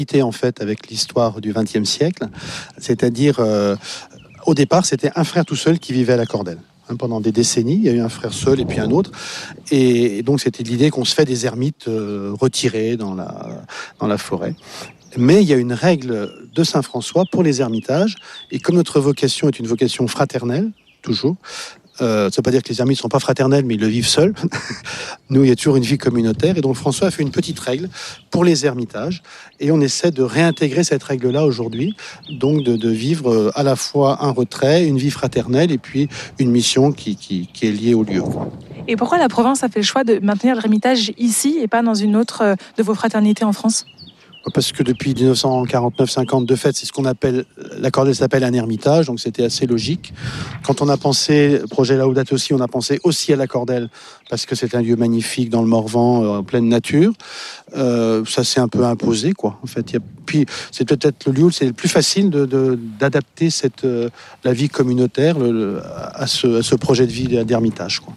En fait, avec l'histoire du XXe siècle, c'est-à-dire, au départ, c'était un frère tout seul qui vivait à la Cordelle. Pendant des décennies, il y a eu un frère seul et puis un autre. Et donc, c'était l'idée qu'on se fait des ermites retirés dans la forêt. Mais il y a une règle de Saint François pour les ermitages. Et comme notre vocation est une vocation fraternelle, toujours, ça ne veut pas dire que les ermites ne sont pas fraternels, mais ils le vivent seuls. Nous, il y a toujours une vie communautaire. Et donc, François a fait une petite règle pour les ermitages. Et on essaie de réintégrer cette règle-là aujourd'hui. Donc, de vivre à la fois un retrait, une vie fraternelle et puis une mission qui est liée au lieu. Et pourquoi la Provence a fait le choix de maintenir l'ermitage ici et pas dans une autre de vos fraternités en France ? Parce que depuis 1949-50, de fait, c'est ce qu'on appelle, la Cordelle s'appelle un ermitage, donc c'était assez logique. Quand on a pensé, projet Laudato Si, on a pensé aussi à la Cordelle, parce que c'est un lieu magnifique dans le Morvan, en pleine nature. Ça s'est un peu imposé, quoi. En fait, puis c'est peut-être le lieu où c'est le plus facile d'adapter la vie communautaire à ce projet de vie d'ermitage, quoi.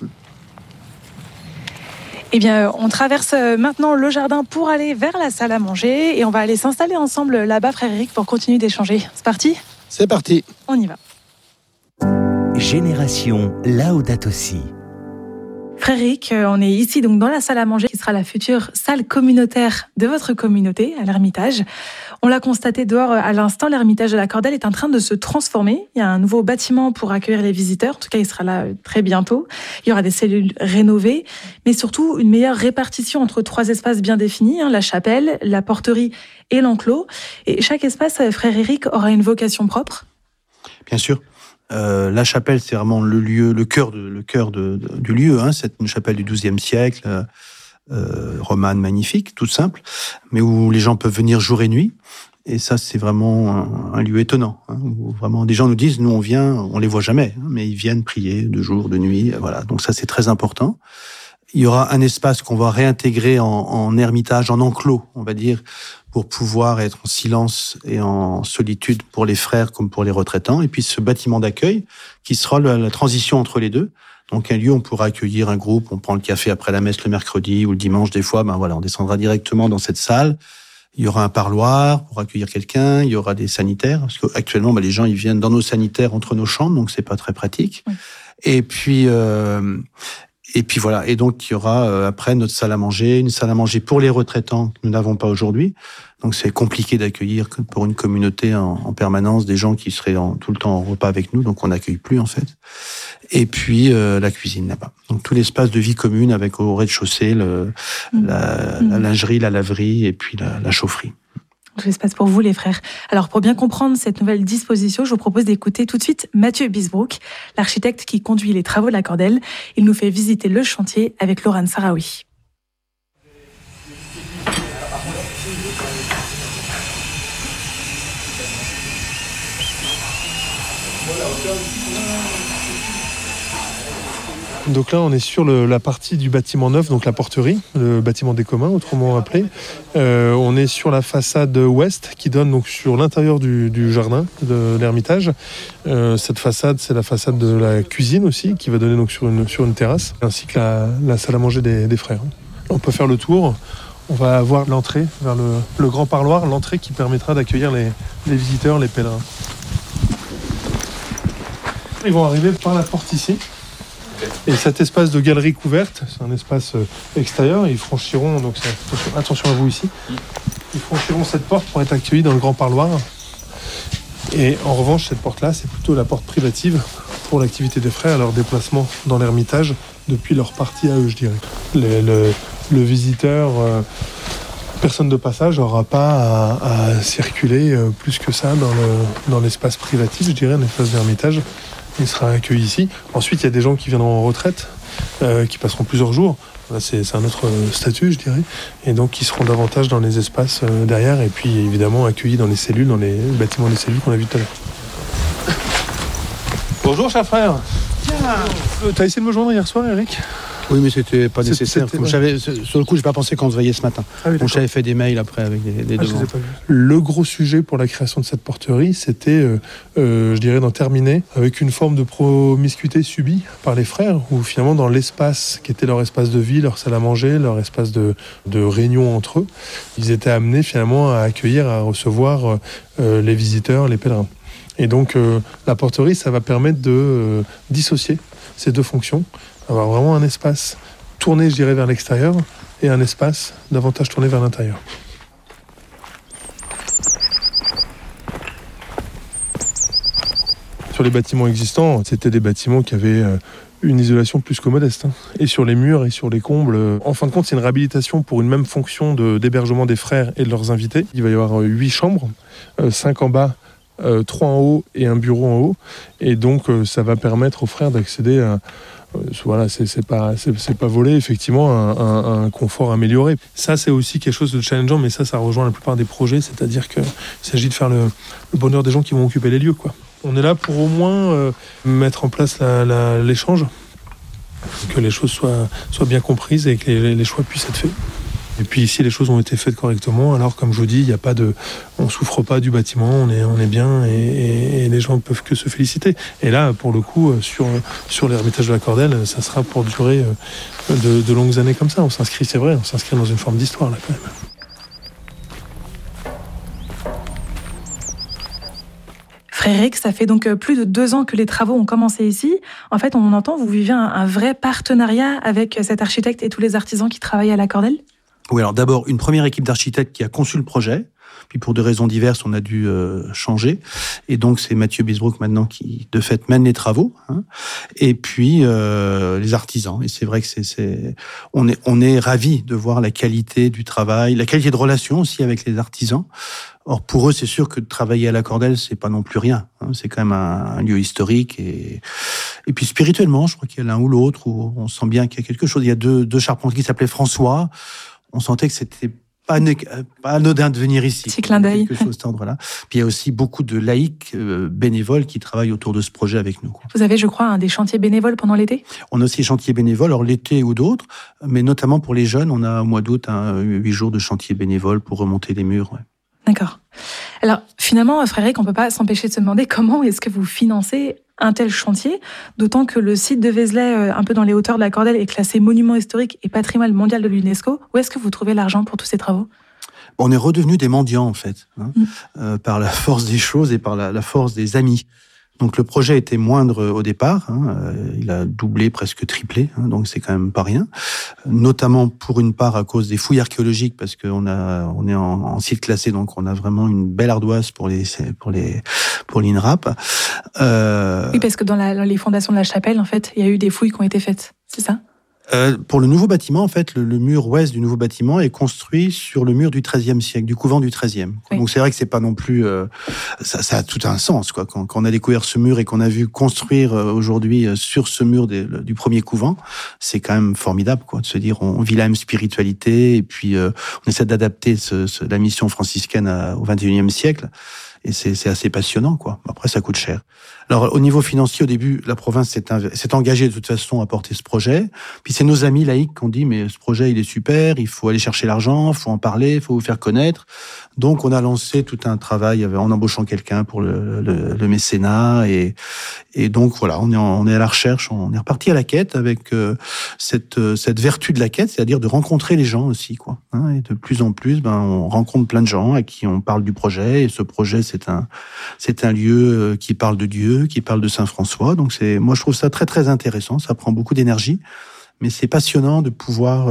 Eh bien, on traverse maintenant le jardin pour aller vers la salle à manger et on va aller s'installer ensemble là-bas, frère Eric, pour continuer d'échanger. C'est parti ? C'est parti. On y va. Génération Laudato Si. Frère Eric, on est ici donc dans la salle à manger qui sera la future salle communautaire de votre communauté, à l'Ermitage. On l'a constaté dehors à l'instant, l'Ermitage de la Cordelle est en train de se transformer. Il y a un nouveau bâtiment pour accueillir les visiteurs. En tout cas, il sera là très bientôt. Il y aura des cellules rénovées, mais surtout une meilleure répartition entre 3 espaces bien définis, la chapelle, la porterie et l'enclos. Et chaque espace, frère Eric, aura une vocation propre ? Bien sûr. La chapelle, c'est vraiment le lieu, le cœur du lieu. C'est une chapelle du XIIe siècle, romane, magnifique, toute simple, mais où les gens peuvent venir jour et nuit. Et ça, c'est vraiment un lieu étonnant. Où vraiment, des gens nous disent, nous on vient, on les voit jamais, mais ils viennent prier de jour, de nuit. Voilà. Donc ça, c'est très important. Il y aura un espace qu'on va réintégrer en ermitage, en enclos, on va dire, pour pouvoir être en silence et en solitude pour les frères comme pour les retraitants. Et puis ce bâtiment d'accueil qui sera la transition entre les deux. Donc un lieu où on pourra accueillir un groupe, on prend le café après la messe le mercredi ou le dimanche des fois, on descendra directement dans cette salle. Il y aura un parloir pour accueillir quelqu'un, il y aura des sanitaires, parce qu'actuellement les gens ils viennent dans nos sanitaires entre nos chambres, donc c'est pas très pratique. Oui. Et puis voilà. Et donc il y aura après notre salle à manger, une salle à manger pour les retraitants que nous n'avons pas aujourd'hui. Donc c'est compliqué d'accueillir pour une communauté en permanence des gens qui seraient tout le temps en repas avec nous, donc on n'accueille plus en fait. Et puis la cuisine là-bas. Donc tout l'espace de vie commune avec au rez-de-chaussée la lingerie, la laverie et puis la chaufferie. L'espace pour vous, les frères. Alors, pour bien comprendre cette nouvelle disposition, je vous propose d'écouter tout de suite Mathieu Bisbrook, l'architecte qui conduit les travaux de la Cordelle. Il nous fait visiter le chantier avec Laurent Sarawi. Donc là, on est sur la partie du bâtiment neuf, donc la porterie, le bâtiment des communs, autrement appelé. On est sur la façade ouest qui donne donc sur l'intérieur du jardin de l'Ermitage. Cette façade, c'est la façade de la cuisine aussi, qui va donner donc sur une terrasse, ainsi que la salle à manger des frères. On peut faire le tour. On va avoir l'entrée vers le grand parloir, l'entrée qui permettra d'accueillir les visiteurs, les pèlerins. Ils vont arriver par la porte ici. Et cet espace de galerie couverte, c'est un espace extérieur. Ils franchiront, donc attention à vous ici, ils franchiront cette porte pour être accueillis dans le grand parloir. Et en revanche, cette porte-là, c'est plutôt la porte privative pour l'activité des frères, leur déplacement dans l'Ermitage depuis leur partie à eux, je dirais. Le visiteur, personne de passage, n'aura pas à circuler plus que ça dans l'espace privatif, je dirais, un espace d'Ermitage. Il sera accueilli ici. Ensuite, il y a des gens qui viendront en retraite, qui passeront plusieurs jours. Là, c'est un autre statut, je dirais. Et donc, qui seront davantage dans les espaces derrière. Et puis, évidemment, accueillis dans les cellules, dans les bâtiments des cellules qu'on a vu tout à l'heure. Bonjour, cher frère. T'as essayé de me joindre hier soir, Eric ? Oui, mais c'était pas nécessaire. C'était- Sur le coup, j'ai pas pensé qu'on se voyait ce matin. Ah oui, Donc d'accord. j'avais fait des mails après avec des Ah, je les demandes. ai pas vus. Le gros sujet pour la création de cette porterie, c'était, je dirais, d'en terminer avec une forme de promiscuité subie par les frères, où finalement, dans l'espace qui était leur espace de vie, leur salle à manger, leur espace de réunion entre eux, ils étaient amenés finalement à accueillir, à recevoir les visiteurs, les pèlerins. Et donc, la porterie, ça va permettre de dissocier ces deux fonctions, avoir vraiment un espace tourné, je dirais, vers l'extérieur et un espace davantage tourné vers l'intérieur. Sur les bâtiments existants, c'était des bâtiments qui avaient une isolation plus que modeste. Et sur les murs et sur les combles, en fin de compte, c'est une réhabilitation pour une même fonction d'hébergement des frères et de leurs invités. Il va y avoir 8 chambres, 5 en bas, 3 en haut et un bureau en haut. Et donc, ça va permettre aux frères d'accéder à... voilà, c'est pas volé, effectivement, un confort amélioré. Ça, c'est aussi quelque chose de challengeant, mais ça rejoint la plupart des projets, c'est-à-dire qu'il s'agit de faire le bonheur des gens qui vont occuper les lieux, quoi. On est là pour au moins mettre en place l'échange, que les choses soient bien comprises et que les choix puissent être faits. Et puis ici, les choses ont été faites correctement. Alors, comme je vous dis, on souffre pas du bâtiment, on est bien et les gens ne peuvent que se féliciter. Et là, pour le coup, sur l'Ermitage de la Cordelle, ça sera pour durer de longues années comme ça. On s'inscrit, c'est vrai, dans une forme d'histoire là quand même. Frédéric, ça fait donc plus de 2 ans que les travaux ont commencé ici. En fait, on entend, vous vivez un vrai partenariat avec cet architecte et tous les artisans qui travaillent à la Cordelle ? Oui, alors d'abord, une première équipe d'architectes qui a conçu le projet. Puis pour des raisons diverses, on a dû changer. Et donc, c'est Mathieu Bisbrook maintenant qui, de fait, mène les travaux. Et puis, les artisans. Et c'est vrai que on est ravis de voir la qualité du travail, la qualité de relation aussi avec les artisans. Or, pour eux, c'est sûr que de travailler à la Cordelle, c'est pas non plus rien. C'est quand même un lieu historique. Et puis, spirituellement, je crois qu'il y a l'un ou l'autre où on sent bien qu'il y a quelque chose. Il y a deux charpentiers qui s'appelaient François. On sentait que c'était pas anodin de venir ici. Petit clin d'œil. Quelque chose d'ordre-là. Puis il y a aussi beaucoup de laïcs bénévoles qui travaillent autour de ce projet avec nous. Vous avez, je crois, des chantiers bénévoles pendant l'été ? On a aussi des chantiers bénévoles, alors l'été ou d'autres, mais notamment pour les jeunes, on a au mois d'août 8 jours de chantiers bénévoles pour remonter les murs. Ouais. D'accord. Alors, finalement, Frédéric, on ne peut pas s'empêcher de se demander comment est-ce que vous financez un tel chantier, d'autant que le site de Vézelay, un peu dans les hauteurs de la Cordelle, est classé monument historique et patrimoine mondial de l'UNESCO. Où est-ce que vous trouvez l'argent pour tous ces travaux ? On est redevenu des mendiants, en fait, par la force des choses et par la force des amis. Donc le projet était moindre au départ, il a doublé, presque triplé, donc c'est quand même pas rien. Notamment pour une part à cause des fouilles archéologiques, parce qu'on est en site classé, donc on a vraiment une belle ardoise pour l'INRAP. Oui, parce que dans les fondations de la chapelle, en fait, il y a eu des fouilles qui ont été faites, c'est ça ? Pour le nouveau bâtiment, en fait, le mur ouest du nouveau bâtiment est construit sur le mur du XIIIe siècle, du couvent du XIIIe. Oui. Donc c'est vrai que c'est pas non plus, ça a tout un sens, quoi. Quand on a découvert ce mur et qu'on a vu construire aujourd'hui sur ce mur du premier couvent, c'est quand même formidable, quoi, de se dire on vit la même spiritualité et puis on essaie d'adapter la mission franciscaine au XXIe siècle. Et c'est assez passionnant, quoi. Après, ça coûte cher. Alors, au niveau financier, au début, la province s'est engagée de toute façon à porter ce projet. Puis c'est nos amis laïcs qui ont dit, mais ce projet, il est super, il faut aller chercher l'argent, il faut en parler, il faut vous faire connaître. Donc, on a lancé tout un travail en embauchant quelqu'un pour le mécénat. Et donc, voilà, on est à la recherche, on est reparti à la quête avec cette vertu de la quête, c'est-à-dire de rencontrer les gens aussi, quoi. Et de plus en plus, on rencontre plein de gens à qui on parle du projet. Et ce projet, c'est un lieu qui parle de Dieu, qui parle de Saint François. Donc moi je trouve ça très très intéressant. Ça prend beaucoup d'énergie, mais c'est passionnant de pouvoir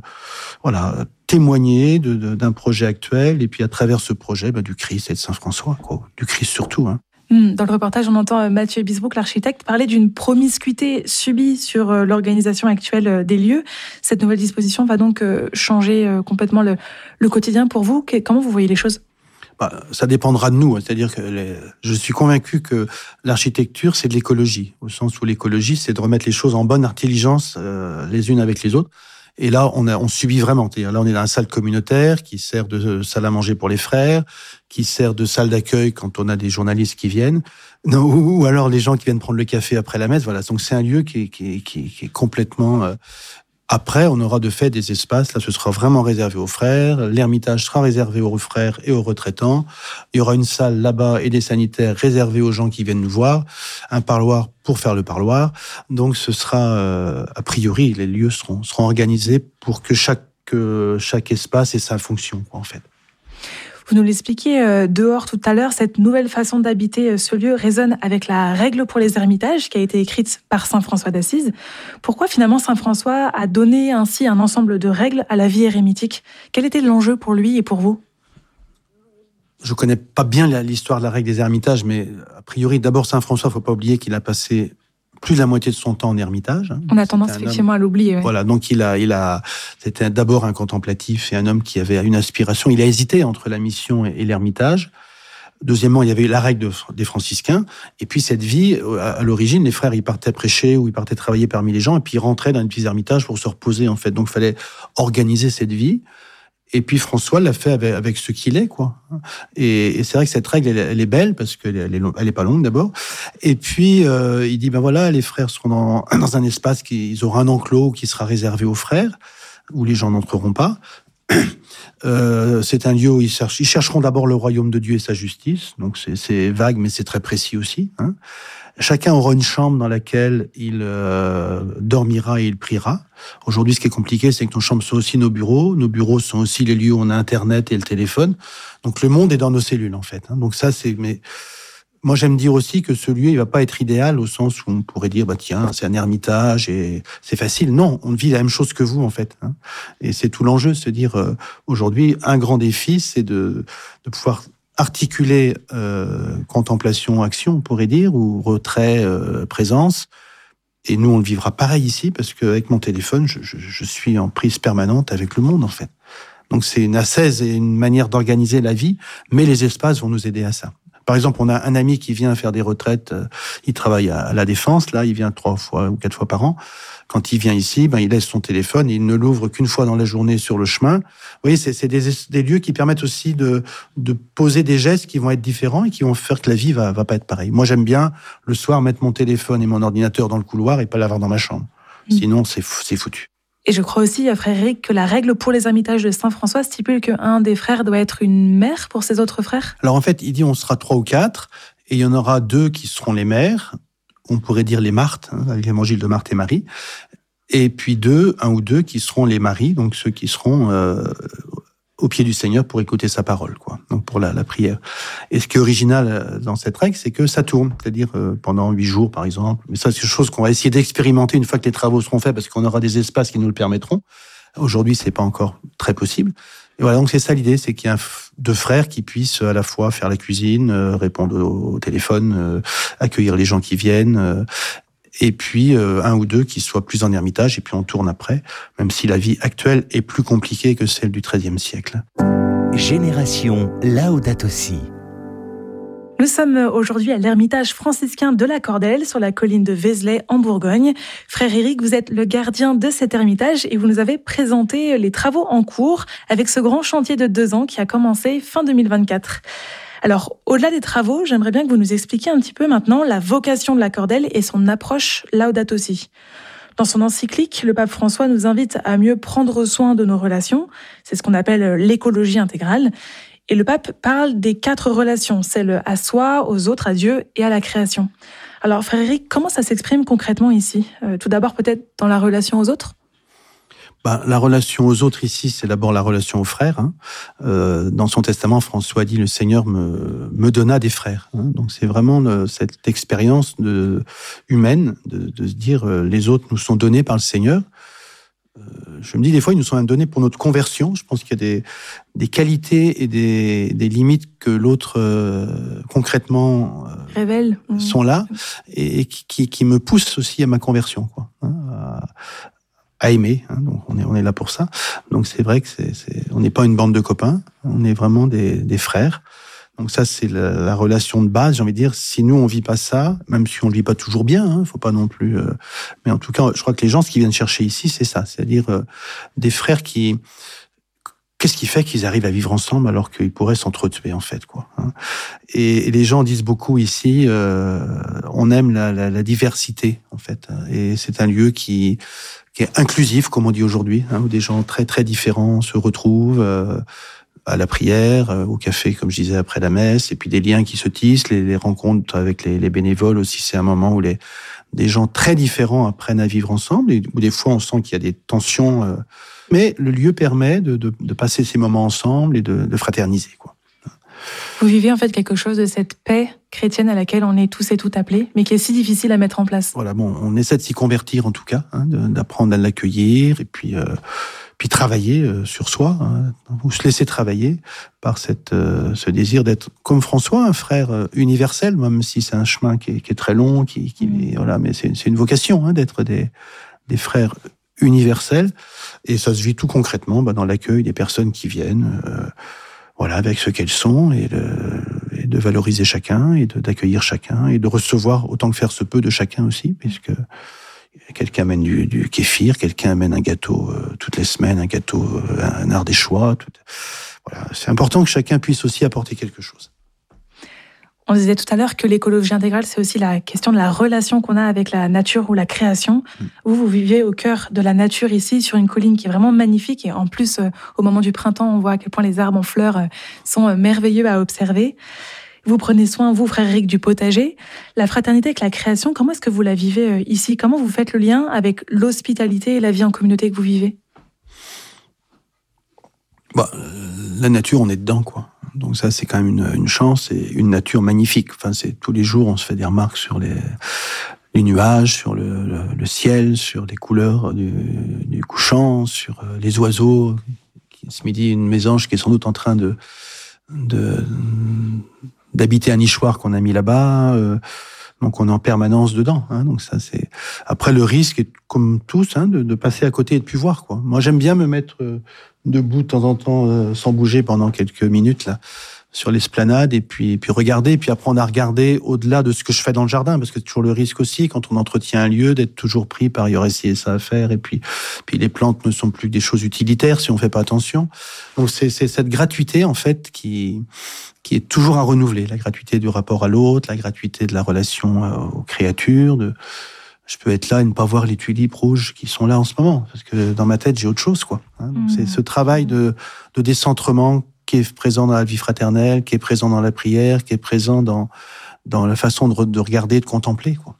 témoigner d'un projet actuel et puis à travers ce projet du Christ et de Saint François, quoi. Du Christ surtout. Dans le reportage, on entend Mathieu Bisbrook, l'architecte, parler d'une promiscuité subie sur l'organisation actuelle des lieux. Cette nouvelle disposition va donc changer complètement le quotidien pour vous. Comment vous voyez les choses ? Ça dépendra de nous. C'est-à-dire que je suis convaincu que l'architecture, c'est de l'écologie. Au sens où l'écologie, c'est de remettre les choses en bonne intelligence les unes avec les autres. Et là, on subit vraiment. C'est-à-dire, là, on est dans une salle communautaire qui sert de salle à manger pour les frères, qui sert de salle d'accueil quand on a des journalistes qui viennent, ou alors les gens qui viennent prendre le café après la messe. Voilà. Donc, c'est un lieu qui est complètement Après, on aura de fait des espaces, là ce sera vraiment réservé aux frères, l'ermitage sera réservé aux frères et aux retraitants, il y aura une salle là-bas et des sanitaires réservés aux gens qui viennent nous voir, un parloir pour faire le parloir, donc ce sera, a priori, les lieux seront organisés pour que chaque espace ait sa fonction, en fait. Vous nous l'expliquiez dehors tout à l'heure, cette nouvelle façon d'habiter ce lieu résonne avec la règle pour les ermitages qui a été écrite par saint François d'Assise. Pourquoi finalement saint François a donné ainsi un ensemble de règles à la vie érémitique ? Quel était l'enjeu pour lui et pour vous ? Je connais pas bien l'histoire de la règle des ermitages, mais a priori, d'abord saint François, faut pas oublier qu'il a passé plus de la moitié de son temps en ermitage. On a tendance effectivement à l'oublier. Ouais. Voilà, donc c'était d'abord un contemplatif et un homme qui avait une aspiration. Il a hésité entre la mission et l'ermitage. Deuxièmement, il y avait la règle des franciscains. Et puis cette vie, à l'origine, les frères, ils partaient prêcher ou ils partaient travailler parmi les gens et puis ils rentraient dans les petits ermitages pour se reposer, en fait. Donc il fallait organiser cette vie. Et puis François l'a fait avec ce qu'il est, quoi. Et c'est vrai que cette règle, elle est belle parce qu'elle est pas longue d'abord. Et puis il dit voilà, les frères seront dans un espace ils auront un enclos qui sera réservé aux frères où les gens n'entreront pas. C'est un lieu où ils chercheront d'abord le royaume de Dieu et sa justice. Donc c'est vague, mais c'est très précis aussi. Hein. Chacun aura une chambre dans laquelle il dormira et il priera. Aujourd'hui, ce qui est compliqué, c'est que nos chambres sont aussi nos bureaux. Nos bureaux sont aussi les lieux où on a Internet et le téléphone. Donc le monde est dans nos cellules, en fait. Hein. Donc ça, mais moi, j'aime dire aussi que ce lieu, il va pas être idéal au sens où on pourrait dire, tiens, c'est un ermitage et c'est facile. Non, on vit la même chose que vous, en fait. Hein. Et c'est tout l'enjeu, se dire, aujourd'hui, un grand défi, c'est de pouvoir articuler contemplation, action, on pourrait dire, ou retrait, présence. Et nous, on le vivra pareil ici, parce qu'avec mon téléphone, je suis en prise permanente avec le monde, en fait. Donc c'est une ascèse et une manière d'organiser la vie, mais les espaces vont nous aider à ça. Par exemple, on a un ami qui vient faire des retraites, il travaille à la Défense, là, il vient 3 fois ou 4 fois par an. Quand il vient ici, il laisse son téléphone, il ne l'ouvre qu'une fois dans la journée sur le chemin. Vous voyez, c'est des lieux qui permettent aussi de poser des gestes qui vont être différents et qui vont faire que la vie va pas être pareille. Moi, j'aime bien, le soir, mettre mon téléphone et mon ordinateur dans le couloir et pas l'avoir dans ma chambre. Sinon, c'est foutu. Et je crois aussi, frère Eric, que la règle pour les ermitages de saint François stipule qu'un des frères doit être une mère pour ses autres frères. Alors en fait, il dit on sera 3 ou 4, et il y en aura 2 qui seront les mères, on pourrait dire les Marthes, avec l'évangile de Marthe et Marie, et puis 1 ou 2 qui seront les maris, donc ceux qui seront au pied du Seigneur pour écouter sa parole, quoi. Donc pour la prière. Et ce qui est original dans cette règle, c'est que ça tourne, c'est-à-dire pendant 8 jours, par exemple. Mais ça, c'est quelque chose qu'on va essayer d'expérimenter une fois que les travaux seront faits, parce qu'on aura des espaces qui nous le permettront. Aujourd'hui, c'est pas encore très possible. Et voilà, donc c'est ça l'idée, c'est qu'il y a 2 frères qui puissent à la fois faire la cuisine, répondre au téléphone, accueillir les gens qui viennent. Et puis 1 ou 2 qui soient plus en ermitage, et puis on tourne après, même si la vie actuelle est plus compliquée que celle du XIIIe siècle. Génération Laudato Si. Nous sommes aujourd'hui à l'ermitage franciscain de la Cordelle, sur la colline de Vézelay, en Bourgogne. Frère Éric, vous êtes le gardien de cet ermitage et vous nous avez présenté les travaux en cours avec ce grand chantier de 2 ans qui a commencé fin 2024. Alors, au-delà des travaux, j'aimerais bien que vous nous expliquiez un petit peu maintenant la vocation de la Cordelle et son approche Laudato Si. Dans son encyclique, le pape François nous invite à mieux prendre soin de nos relations. C'est ce qu'on appelle l'écologie intégrale. Et le pape parle des 4 relations, celles à soi, aux autres, à Dieu et à la création. Alors, frère Éric, comment ça s'exprime concrètement ici ? Tout d'abord, peut-être dans la relation aux autres ? La relation aux autres ici, c'est d'abord la relation aux frères. Hein. Dans son testament, François dit « Le Seigneur me donna des frères ». Hein. Donc c'est vraiment cette expérience humaine de se dire les autres nous sont donnés par le Seigneur. Je me dis des fois, ils nous sont même donnés pour notre conversion. Je pense qu'il y a des qualités et des limites que l'autre concrètement révèle, sont là et qui me poussent aussi à ma conversion, quoi. Hein, à aimer, hein, donc on est là pour ça. Donc c'est vrai que on n'est pas une bande de copains, on est vraiment des frères. Donc ça c'est la relation de base, j'ai envie de dire. Si nous on vit pas ça, même si on le vit pas toujours bien, hein, faut pas non plus. Mais en tout cas, je crois que les gens, ce qu'ils viennent chercher ici, c'est ça, c'est-à-dire des frères qu'est-ce qui fait qu'ils arrivent à vivre ensemble alors qu'ils pourraient s'entretuer, en fait, quoi. Et les gens disent beaucoup ici, on aime la diversité, en fait. Et c'est un lieu qui est inclusif, comme on dit aujourd'hui, où des gens très, très différents se retrouvent, à la prière, au café, comme je disais, après la messe, et puis des liens qui se tissent, les rencontres avec les bénévoles aussi, c'est un moment où des gens très différents apprennent à vivre ensemble, et où des fois on sent qu'il y a des tensions, mais le lieu permet de passer ces moments ensemble et de fraterniser, quoi. Vous vivez en fait quelque chose de cette paix chrétienne à laquelle on est tous et toutes appelés, mais qui est si difficile à mettre en place. Voilà, bon, on essaie de s'y convertir en tout cas, d'apprendre à l'accueillir, et puis travailler sur soi, ou se laisser travailler par ce désir d'être, comme François, un frère universel, même si c'est un chemin qui est très long, voilà, mais c'est une vocation, d'être des frères universels, et ça se vit tout concrètement dans l'accueil des personnes qui viennent, voilà, avec ce qu'elles sont, et de valoriser chacun, et d'accueillir chacun, et de recevoir autant que faire se peut de chacun aussi, puisque quelqu'un amène du kéfir, quelqu'un amène un gâteau toutes les semaines, un ardéchois. Voilà, c'est important que chacun puisse aussi apporter quelque chose. On disait tout à l'heure que l'écologie intégrale, c'est aussi la question de la relation qu'on a avec la nature ou la création. Vous vivez au cœur de la nature ici, sur une colline qui est vraiment magnifique. Et en plus, au moment du printemps, on voit à quel point les arbres en fleurs sont merveilleux à observer. Vous prenez soin, vous, frère Eric, du potager. La fraternité avec la création, comment est-ce que vous la vivez ici ? Comment vous faites le lien avec l'hospitalité et la vie en communauté que vous vivez ? La nature, on est dedans, quoi. Donc ça, c'est quand même une chance et une nature magnifique. Enfin, c'est tous les jours, on se fait des remarques sur les nuages, sur le ciel, sur les couleurs du couchant, sur les oiseaux. Ce midi, une mésange qui est sans doute en train d'habiter un nichoir qu'on a mis là-bas, donc on est en permanence dedans. Donc ça, c'est. Après, le risque est, comme tous, de passer à côté et de plus voir, quoi. Moi, j'aime bien me mettre debout de temps en temps, sans bouger pendant quelques minutes là, sur l'esplanade, et puis regarder, et puis apprendre à regarder au-delà de ce que je fais dans le jardin, parce que c'est toujours le risque aussi, quand on entretient un lieu, d'être toujours pris par il y aurait ci et ça à faire, et puis les plantes ne sont plus que des choses utilitaires si on fait pas attention. Donc c'est cette gratuité, en fait, qui est toujours à renouveler, la gratuité du rapport à l'autre, la gratuité de la relation aux créatures, je peux être là et ne pas voir les tulipes rouges qui sont là en ce moment, parce que dans ma tête, j'ai autre chose, quoi. Donc c'est ce travail de décentrement qui est présent dans la vie fraternelle, qui est présent dans la prière, qui est présent dans la façon de regarder, de contempler, quoi.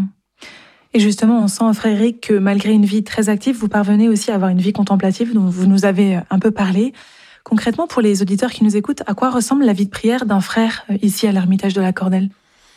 Et justement, on sent, frère Eric, que malgré une vie très active, vous parvenez aussi à avoir une vie contemplative, dont vous nous avez un peu parlé. Concrètement, pour les auditeurs qui nous écoutent, à quoi ressemble la vie de prière d'un frère ici à l'Ermitage de la Cordelle ?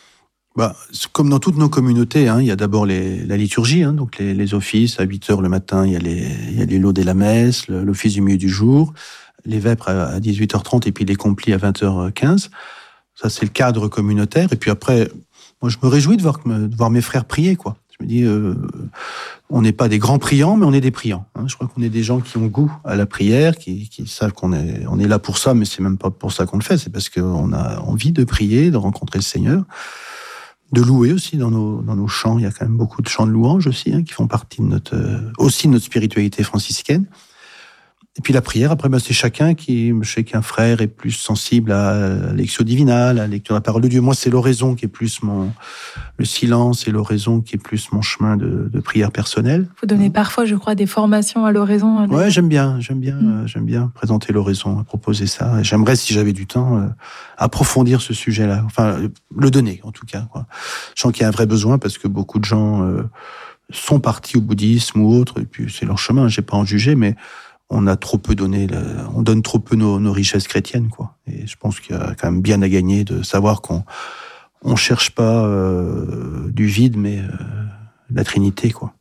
Comme dans toutes nos communautés, il y a d'abord la liturgie, donc les offices. À 8h le matin, il y a les laudes et la messe, l'office du milieu du jour, les vêpres à 18h30 et puis les complis à 20h15. Ça, c'est le cadre communautaire. Et puis après, moi, je me réjouis de voir mes frères prier, quoi. Je me dis, on n'est pas des grands priants, mais on est des priants. Je crois qu'on est des gens qui ont goût à la prière, qui savent qu'on est là pour ça, mais c'est même pas pour ça qu'on le fait. C'est parce qu'on a envie de prier, de rencontrer le Seigneur. De louer aussi dans nos chants. Il y a quand même beaucoup de chants de louange aussi, qui font partie de notre spiritualité franciscaine. Et puis la prière, après, c'est chacun je sais qu'un frère est plus sensible à la lectio divina, à la lecture de la parole de Dieu. Moi, c'est l'oraison qui est plus le silence, et l'oraison qui est plus mon chemin de prière personnelle. Vous donnez parfois, je crois, des formations à l'oraison. Ouais, j'aime bien présenter l'oraison, proposer ça. Et j'aimerais, si j'avais du temps, approfondir ce sujet-là. Enfin, le donner, en tout cas, quoi. Je sens qu'il y a un vrai besoin, parce que beaucoup de gens sont partis au bouddhisme ou autre, et puis c'est leur chemin, j'ai pas à en juger, mais on a trop peu donné, on donne trop peu nos richesses chrétiennes, quoi. Et je pense qu'il y a quand même bien à gagner de savoir qu'on cherche pas du vide, mais la Trinité, quoi.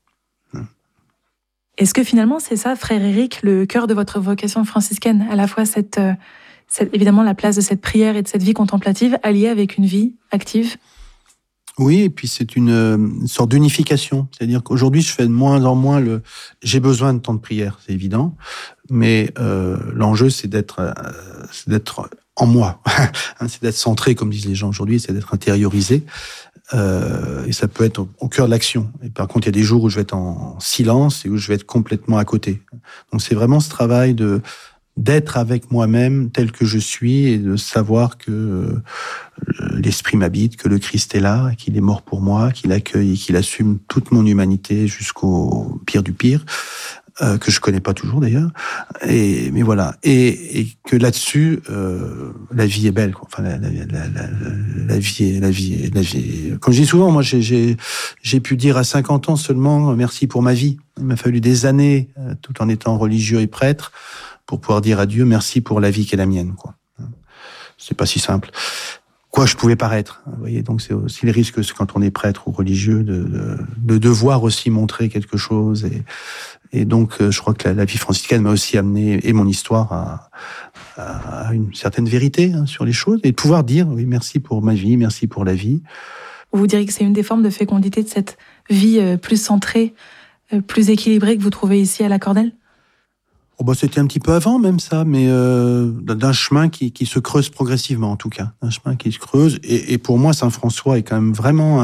Est-ce que finalement c'est ça, frère Eric, le cœur de votre vocation franciscaine, à la fois cette évidemment la place de cette prière et de cette vie contemplative alliée avec une vie active? Oui, et puis c'est une sorte d'unification. C'est-à-dire qu'aujourd'hui, je fais de moins en moins j'ai besoin de temps de prière, c'est évident, mais l'enjeu, c'est d'être en moi. C'est d'être centré, comme disent les gens aujourd'hui, c'est d'être intériorisé. Et ça peut être au cœur de l'action. Et par contre, il y a des jours où je vais être en silence et où je vais être complètement à côté. Donc c'est vraiment ce travail de d'être avec moi-même tel que je suis et de savoir que l'Esprit m'habite, que le Christ est là, qu'il est mort pour moi, qu'il accueille et qu'il assume toute mon humanité jusqu'au pire du pire, que je connais pas toujours d'ailleurs. Mais voilà. Et que là-dessus, la vie est belle, quoi. Enfin, la vie. Comme je dis souvent, moi, j'ai pu dire à 50 ans seulement merci pour ma vie. Il m'a fallu des années, tout en étant religieux et prêtre, pour pouvoir dire à Dieu merci pour la vie qui est la mienne, quoi. C'est pas si simple. Quoi je pouvais paraître. Vous voyez, donc c'est aussi le risque quand on est prêtre ou religieux de devoir aussi montrer quelque chose. Et donc, je crois que la vie franciscaine m'a aussi amené, et mon histoire, à une certaine vérité sur les choses, et de pouvoir dire oui, merci pour ma vie, merci pour la vie. Vous diriez que c'est une des formes de fécondité de cette vie plus centrée, plus équilibrée que vous trouvez ici à la Cordelle ? C'était un petit peu avant même ça, mais d'un chemin qui se creuse progressivement en tout cas, un chemin qui se creuse. Et pour moi, Saint François est quand même vraiment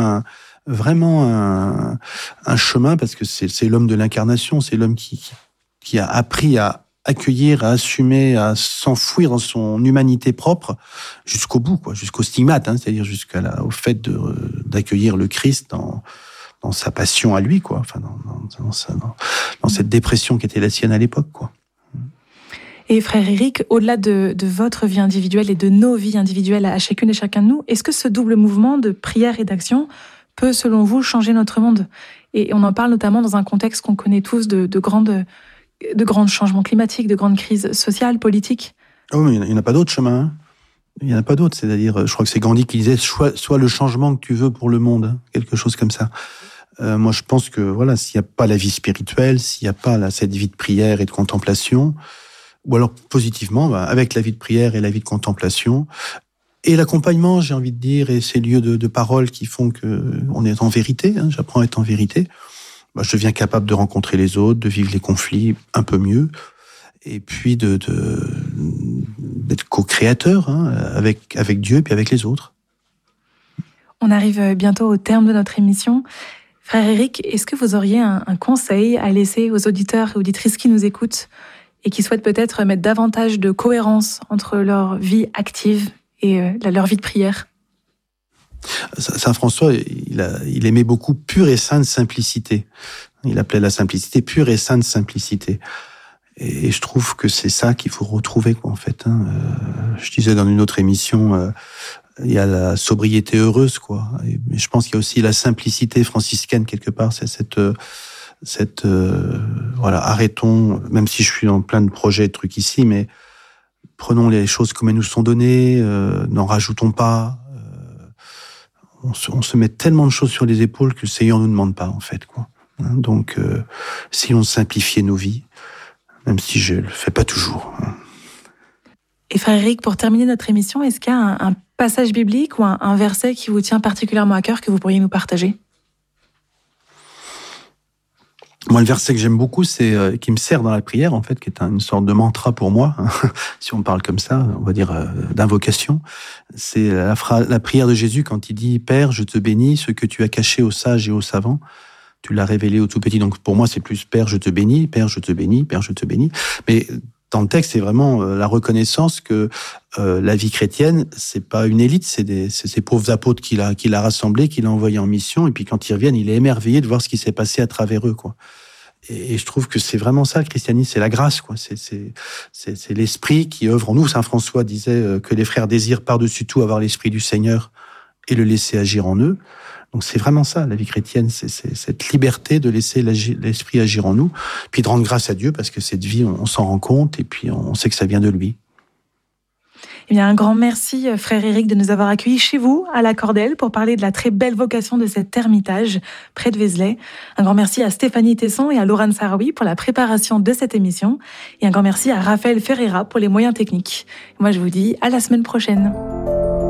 un chemin, parce que c'est l'homme de l'incarnation, c'est l'homme qui a appris à accueillir, à assumer, à s'enfouir dans son humanité propre jusqu'au bout, quoi, jusqu'au stigmate, c'est-à-dire au fait d'accueillir le Christ dans sa passion à lui, quoi, enfin dans cette dépression qui était la sienne à l'époque, quoi. Et frère Éric, au-delà de votre vie individuelle et de nos vies individuelles à chacune et chacun de nous, est-ce que ce double mouvement de prière et d'action peut, selon vous, changer notre monde ? Et on en parle notamment dans un contexte qu'on connaît tous de grands changements climatiques, de grandes crises sociales, politiques. Oh, mais il n'y en a pas d'autre chemin, hein. Il n'y en a pas d'autre. C'est-à-dire, je crois que c'est Gandhi qui disait soit le changement que tu veux pour le monde, quelque chose comme ça. Moi, je pense que voilà, s'il n'y a pas la vie spirituelle, s'il n'y a pas cette vie de prière et de contemplation, ou alors positivement, avec la vie de prière et la vie de contemplation, et l'accompagnement, j'ai envie de dire, et ces lieux de parole qui font que on est en vérité, j'apprends à être en vérité, je deviens capable de rencontrer les autres, de vivre les conflits un peu mieux, et puis d'être co-créateur avec Dieu et puis avec les autres. On arrive bientôt au terme de notre émission. Frère Éric, est-ce que vous auriez un conseil à laisser aux auditeurs et auditrices qui nous écoutent et qui souhaitent peut-être mettre davantage de cohérence entre leur vie active et leur vie de prière ? Saint François, il aimait beaucoup pure et sainte simplicité. Il appelait la simplicité pure et sainte simplicité. Et je trouve que c'est ça qu'il faut retrouver, quoi, en fait. Je disais dans une autre émission, il y a la sobriété heureuse, quoi. Mais je pense qu'il y a aussi la simplicité franciscaine quelque part. C'est voilà, arrêtons, même si je suis dans plein de projets, de trucs ici, mais prenons les choses comme elles nous sont données, n'en rajoutons pas. On se met tellement de choses sur les épaules que le Seigneur nous demande pas, en fait, quoi. Donc, si on simplifiait nos vies, même si je le fais pas toujours. Et frère Éric, pour terminer notre émission, est-ce qu'il y a un passage biblique ou un verset qui vous tient particulièrement à cœur que vous pourriez nous partager ? Moi, le verset que j'aime beaucoup, c'est qui me sert dans la prière, en fait, qui est une sorte de mantra pour moi, si on parle comme ça, on va dire d'invocation. C'est la prière de Jésus quand il dit « Père, je te bénis, ce que tu as caché aux sages et aux savants, tu l'as révélé aux tout petits. » Donc pour moi, c'est plus « Père, je te bénis, Père, je te bénis, Père, je te bénis ». Mais dans le texte, c'est vraiment la reconnaissance que la vie chrétienne, c'est pas une élite, c'est ces pauvres apôtres qu'il a rassemblés, qu'il a envoyés en mission, et puis quand ils reviennent, il est émerveillé de voir ce qui s'est passé à travers eux, quoi. Et je trouve que c'est vraiment ça, le christianisme, c'est la grâce, quoi. C'est l'esprit qui œuvre en nous. Saint François disait que les frères désirent par-dessus tout avoir l'esprit du Seigneur et le laisser agir en eux. Donc c'est vraiment ça, la vie chrétienne, c'est cette liberté de laisser l'esprit agir en nous, puis de rendre grâce à Dieu, parce que cette vie, on s'en rend compte, et puis on sait que ça vient de lui. Eh bien, un grand merci, frère Éric, de nous avoir accueillis chez vous, à la Cordelle, pour parler de la très belle vocation de cet ermitage près de Vézelay. Un grand merci à Stéphanie Tesson et à Laurent Sarawi pour la préparation de cette émission. Et un grand merci à Raphaël Ferreira pour les moyens techniques. Moi, je vous dis à la semaine prochaine.